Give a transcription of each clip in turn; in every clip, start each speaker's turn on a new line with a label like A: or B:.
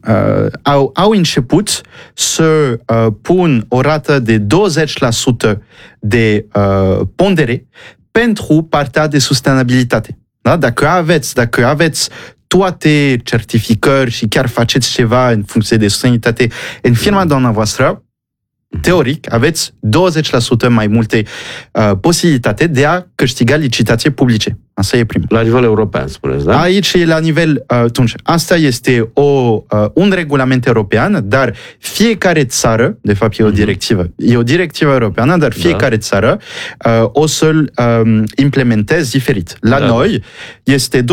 A: au început să pun o rată de 20% de pondere pentru partea de sustenabilitate. Da? Dacă aveți toate certificări și chiar faceți ceva în funcție de sustenabilitate în firma dumneavoastră, teoric, aveți 20% mai multe posibilitate de a câștiga licitații publice. Asta e primul.
B: La nivel european, spuneți, da?
A: Aici e la nivel... Atunci, asta este un regulament european, dar fiecare țară, de fapt e o directivă, e o directivă europeană, dar fiecare țară o să-l implementeze diferit. La noi este 20%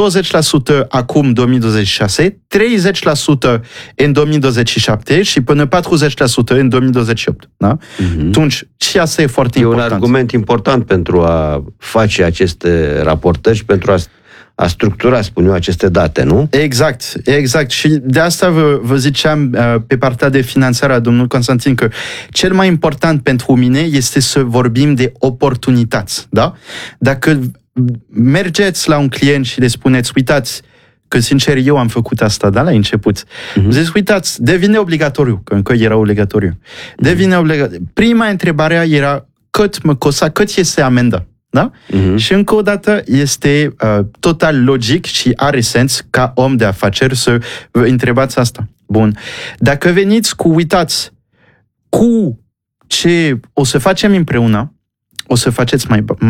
A: acum 2026, 30% în 2027 și până 40% în 2028. Da? Atunci, și asta e foarte important.
B: E un argument important pentru a face aceste raportări și pentru a structura, spun eu, aceste date, nu?
A: Exact. Și de asta vă ziceam pe partea de finanțare a domnul Constantin că cel mai important pentru mine este să vorbim de oportunități, da? Dacă mergeți la un client și le spuneți, uitați, că sincer eu am făcut asta, da, la început. Ziceți, uitați, devine obligatoriu, că încă era obligatoriu. Devine obligatoriu. Prima întrebare era cât mă costă, cât este amenda. Da? Și încă o dată este total logic și are sens ca om de afaceri să vă întrebați asta. Bun. Dacă veniți uitați, cu ce o să facem împreună, o să faceți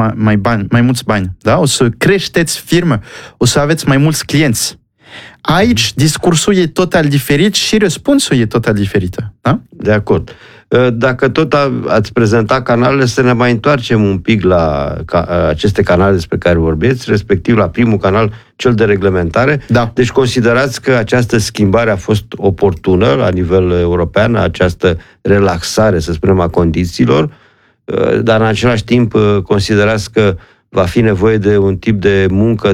A: mai mulți bani, da? O să creșteți firmă, o să aveți mai mulți clienți. Aici discursul e total diferit și răspunsul e total diferită. Da?
B: De acord. Dacă tot ați prezentat canalele, să ne mai întoarcem un pic la aceste canale despre care vorbiți, respectiv la primul canal, cel de reglementare.
A: Da.
B: Deci considerați că această schimbare a fost oportună la nivel european, această relaxare, să spunem, a condițiilor, dar în același timp considerați că va fi nevoie de un tip de muncă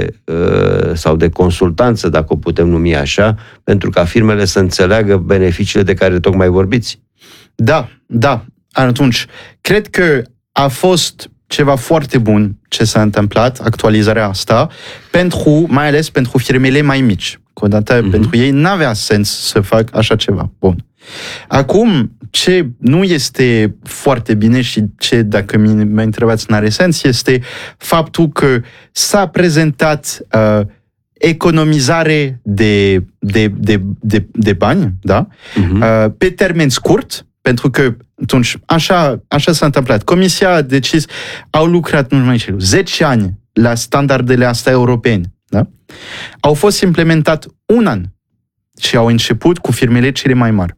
B: sau de consultanță, dacă o putem numi așa, pentru ca firmele să înțeleagă beneficiile de care tocmai vorbiți.
A: Da. Atunci, cred că a fost ceva foarte bun ce s-a întâmplat, actualizarea asta, mai ales pentru firmele mai mici. Cu o dată, pentru ei n-avea sens să fac așa ceva. Bun. Acum, ce nu este foarte bine și ce, dacă mă întrebați, n-are sens, este faptul că s-a prezentat economizare de bani, da? Pe termen scurt, pentru că atunci așa s-a întâmplat. Comisia a decis, au lucrat nu mai știu, 10 ani la standardele astea europene, da? Au fost implementat un an și au început cu firmele cele mai mari.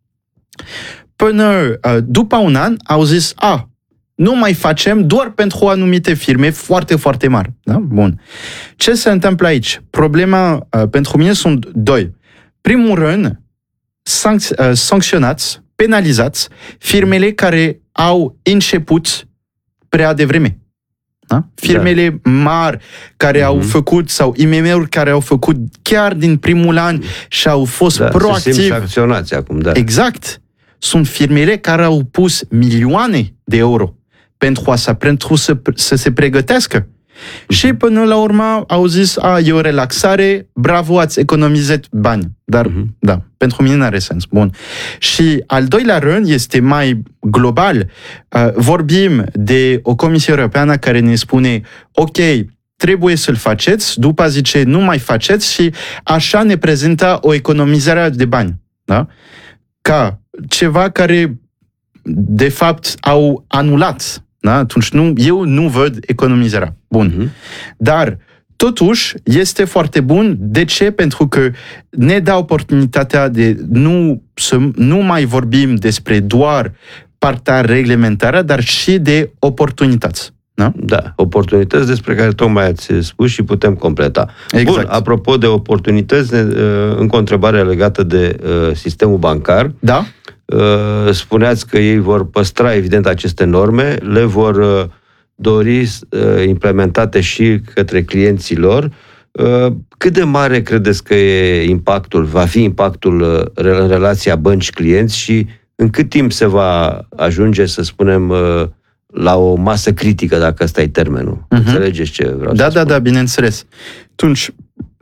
A: Până după un an au zis, nu mai facem doar pentru anumite firme foarte, foarte mari. Da? Bun. Ce se întâmplă aici? Problema pentru mine sunt doi. Primul rând, sancționați, penalizați firmele care au început prea devreme. Da? Firmele mari care au făcut, sau IMM-uri care au făcut chiar din primul an și au fost proactivi.
B: Se simt sancționați acum, da.
A: Exact. Sunt firmele care au pus milioane de euro pentru să se pregătească. Și până la urmă au zis, e o relaxare, bravo, ați economizat bani. Dar, da, pentru mine n-are sens. Bun. Și al doilea rând este mai global. Vorbim de o Comisie Europeană care ne spune, ok, trebuie să-l faceți, după zice, nu mai faceți și așa ne prezintă o economizare de bani. Da? Ca ceva care, de fapt, au anulat. Da? Atunci eu nu văd economizarea. Bun. Dar, totuși, este foarte bun. De ce? Pentru că ne dă oportunitatea de să nu mai vorbim despre doar partea reglementară, dar și de oportunități. Da?
B: Da, oportunități despre care tocmai ați spus și putem completa.
A: Exact.
B: Bun, apropo de oportunități, încă o întrebare legată de sistemul bancar.
A: Da?
B: Spuneați că ei vor păstra, evident, aceste norme, le vor dori implementate și către clienții lor. Cât de mare credeți că va fi impactul în relația bănci-clienți și în cât timp se va ajunge, să spunem, la o masă critică, dacă ăsta e termenul? Înțelegeți ce vreau să spun?
A: Da, bineînțeles. Atunci,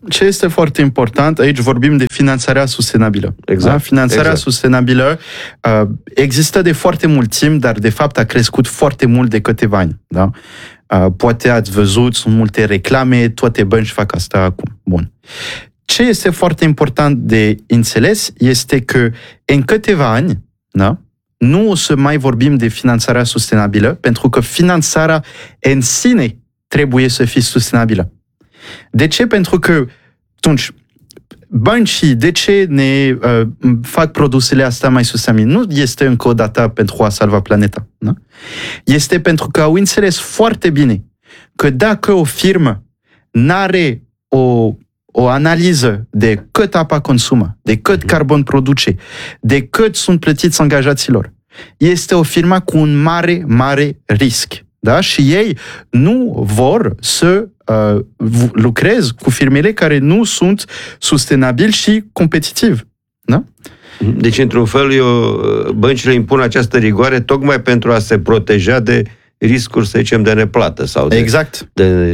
A: ce este foarte important, aici vorbim de finanțarea sustenabilă.
B: Exact.
A: Da? Finanțarea sustenabilă există de foarte mult timp, dar de fapt a crescut foarte mult de câteva ani. Da? Poate ați văzut, sunt multe reclame, toate bănci fac asta acum. Bun. Ce este foarte important de înțeles este că în câteva ani, da, nu o să mai vorbim de finanțarea sustenabilă, pentru că finanțarea în sine trebuie să fie sustenabilă. De ce? Pentru că atunci băncii, de ce ne fac produsele astea mai sustenabile? Nu este încă o dată pentru a salva planeta. Da? Este pentru că au înțeles foarte bine că dacă o firmă n-are o analiză de cât apa consumă, de cât carbon produce, de cât sunt plătiți angajaților, este o firmă cu un mare, mare risc. Da? Și ei nu vor să lucrez cu firmele care nu sunt sustenabili și competitivi. Da?
B: Deci, într-un fel, băncile impun această rigoare tocmai pentru a se proteja de riscuri, să zicem, de neplată sau
A: exact.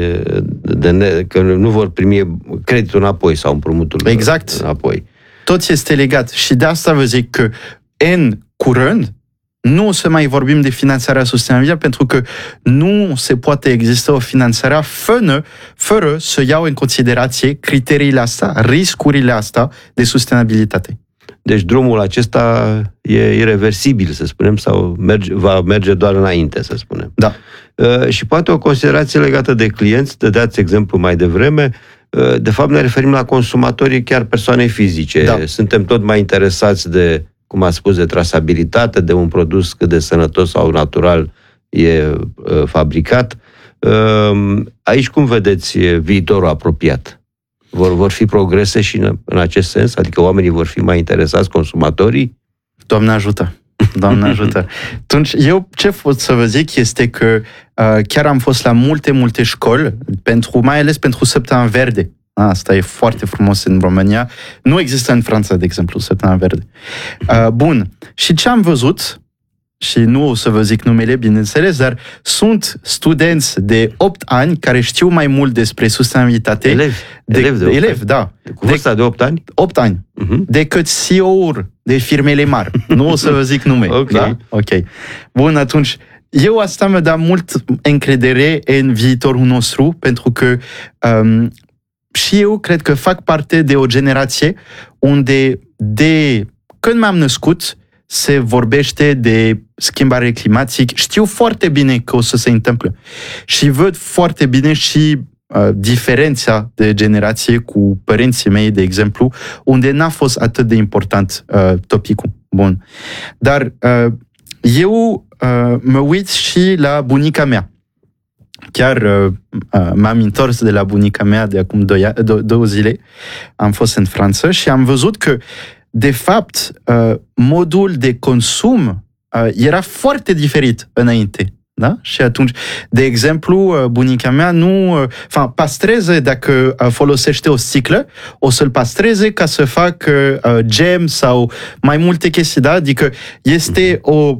B: Că nu vor primi creditul înapoi sau împrumutul înapoi.
A: Tot este legat și de asta vă zic că în curând nu o să mai vorbim de finanțarea sustenabilă, pentru că nu se poate exista o finanțare fără să iau în considerație criteriile astea, riscurile astea de sustenabilitate.
B: Deci drumul acesta e ireversibil, să spunem, sau va merge doar înainte, să spunem.
A: Da.
B: Și poate o considerație legată de clienți, dădeați exemplu mai devreme, de fapt ne referim la consumatorii, chiar persoane fizice. Da. Suntem tot mai interesați de, cum a spus, de trasabilitate, de un produs cât de sănătos sau natural e fabricat. Aici cum vedeți viitorul apropiat? Vor fi progrese și în acest sens? Adică oamenii vor fi mai interesați, consumatorii?
A: Doamne ajută! Doamne ajută! Atunci, eu ce pot să vă zic este că chiar am fost la multe școli, mai ales pentru Săptămâna Verde. Asta e foarte frumos în România. Nu există în Franța, de exemplu, Săptămâna Verde. Bun. Și ce am văzut, și nu o să vă zic numele, bineînțeles, dar sunt studenți de 8 ani care știu mai mult despre sustenabilitate. Elevi, da.
B: Cu vârsta de 8 ani?
A: 8 ani. Decât CEO-uri de firmele mari. Nu o să vă zic nume. Da? Ok. Bun, atunci, eu asta mă dă mult încredere în viitorul nostru, pentru că și eu cred că fac parte de o generație unde când m-am născut se vorbește de schimbare climatică. Știu foarte bine că o să se întâmple. Și văd foarte bine și diferența de generație cu părinții mei, de exemplu, unde n-a fost atât de important topicul. Bun. Dar eu mă uit și la bunica mea. Chiar m-am întors de la bunica mea de acum 2 zile. Am fost în Franța și am văzut că de fapt, modul de consum era foarte diferit înainte. Da? Și atunci, de exemplu, bunica mea pastreze, dacă folosește o sticlă, o să-l pastreze ca să facă gem sau mai multe chestii. Da? Adică este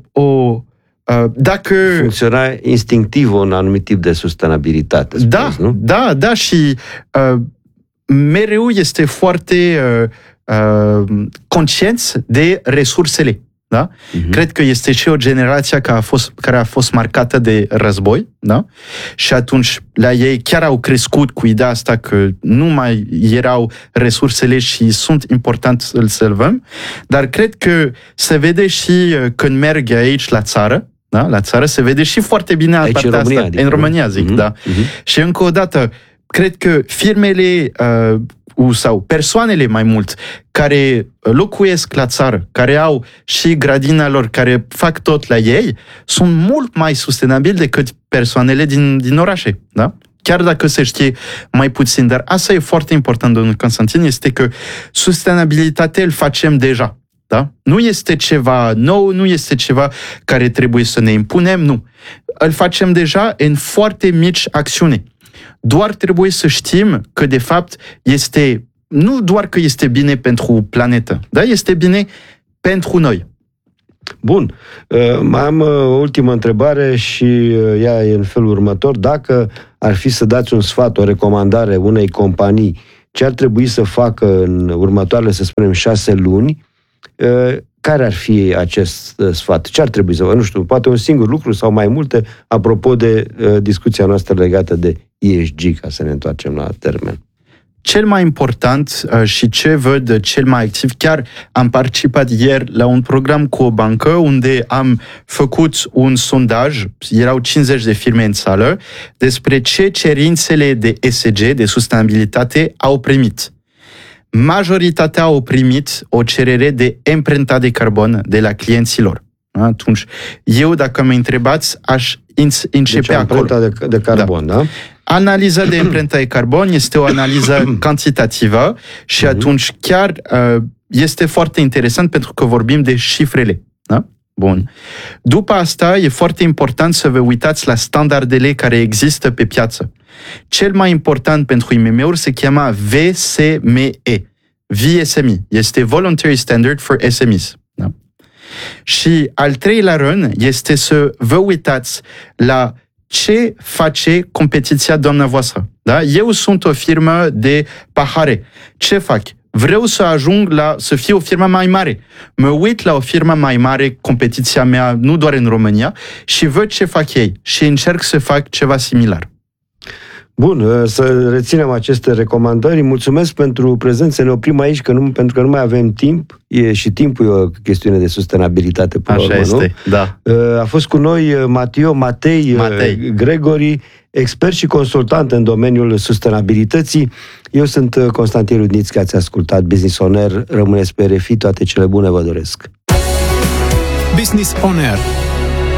A: dacă
B: funcționa instinctiv un anumit tip de sustenabilitate. Spuneți, nu?
A: Da, și mereu este foarte conștienți de resursele. Da? Cred că este și o generație care a fost marcată de război, da? Și atunci la ei chiar au crescut cu ideea asta că nu mai erau resursele și sunt important să-l salvăm, dar cred că se vede și când merg aici la țară, da? La țară se vede și foarte bine
B: aici
A: partea
B: în România,
A: asta. În România, zic, da. Și încă o dată, cred că firmele sau persoanele mai mult care locuiesc la țară, care au și grădina lor, care fac tot la ei, sunt mult mai sustenabili decât persoanele din orașe, da? Chiar dacă se știe mai puțin. Dar asta e foarte important, domnul Constantin, este că sustenabilitatea îl facem deja. Da? Nu este ceva nou, nu este ceva care trebuie să ne impunem, nu. Îl facem deja în foarte mici acțiuni. Doar trebuie să știm că, de fapt, nu doar că este bine pentru planetă, da? Este bine pentru noi.
B: Bun. Mai am o ultimă întrebare și ea e în felul următor. Dacă ar fi să dați un sfat, o recomandare unei companii ce ar trebui să facă în următoarele, să spunem, 6 luni, care ar fi acest sfat? Ce ar trebui să facă? Nu știu, poate un singur lucru sau mai multe, apropo de discuția noastră legată de ESG, ca să ne întoarcem la termen.
A: Cel mai important și ce văd cel mai activ, chiar am participat ieri la un program cu o bancă unde am făcut un sondaj, erau 50 de firme în sală, despre ce cerințele de ESG, de sustenabilitate, au primit. Majoritatea au primit o cerere de emprenta de carbon de la clienților. Atunci, eu, dacă mă întrebați, aș începe
B: deci,
A: acolo.
B: De carbon, da?
A: Analiza de emprenta de carbon este o analiză cantitativă și atunci chiar este foarte interesant pentru că vorbim de cifrele. Da? Bun. După asta, e foarte important să vă uitați la standardele care există pe piață. Cel mai important pentru IMM-uri se cheamă VSME. VSME. Este Voluntary Standard for SMEs. Da? Și al treilea rând este să vă uitați la ce face competiția dumneavoastră. Da? Eu sunt o firmă de pahare. Ce fac? Vreau să ajung să fiu o firmă mai mare. Mă uit la o firmă mai mare, competiția mea, nu doar în România, și văd ce fac ei și încerc să fac ceva similar.
B: Bun, să reținem aceste recomandări. Mulțumesc pentru prezență. Ne oprim aici, pentru că nu mai avem timp. Și timpul e o chestiune de sustenabilitate. Până
A: Așa
B: urmă,
A: este,
B: nu?
A: da.
B: A fost cu noi Matei Gregori, expert și consultant în domeniul sustenabilității. Eu sunt Constantin Rudnițchi, ați ascultat Business On Air. Rămâneți pe RFI, toate cele bune vă doresc.
C: Business On Air.